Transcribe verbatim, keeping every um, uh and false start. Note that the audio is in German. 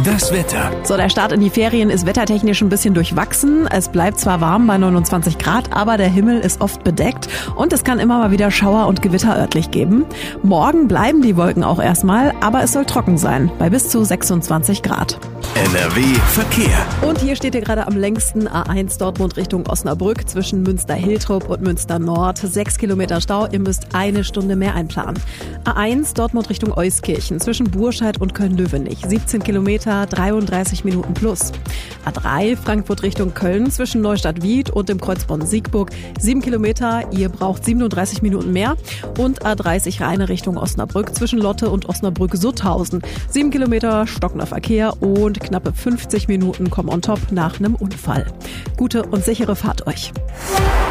Das Wetter. So, der Start in die Ferien ist wettertechnisch ein bisschen durchwachsen. Es bleibt zwar warm bei neunundzwanzig Grad, aber der Himmel ist oft bedeckt und es kann immer mal wieder Schauer und Gewitter örtlich geben. Morgen bleiben die Wolken auch erstmal, aber es soll trocken sein, bei bis zu sechsundzwanzig Grad. N R W Verkehr. Und hier steht ihr gerade am längsten A eins Dortmund Richtung Osnabrück zwischen Münster-Hiltrup und Münster-Nord. Sechs Kilometer Stau, ihr müsst eine Stunde mehr einplanen. A eins Dortmund Richtung Euskirchen zwischen Burscheid und Köln-Löwenich. siebzehn Kilometer, dreiunddreißig Minuten plus. A drei Frankfurt Richtung Köln zwischen Neustadt-Wied und dem Kreuzbahn Siegburg. sieben Kilometer, ihr braucht siebenunddreißig Minuten mehr. Und A dreißig Rheine Richtung Osnabrück zwischen Lotte und Osnabrück-Sutthausen. sieben Kilometer, stockender Verkehr und knappe fünfzig Minuten kommen on top nach einem Unfall. Gute und sichere Fahrt euch.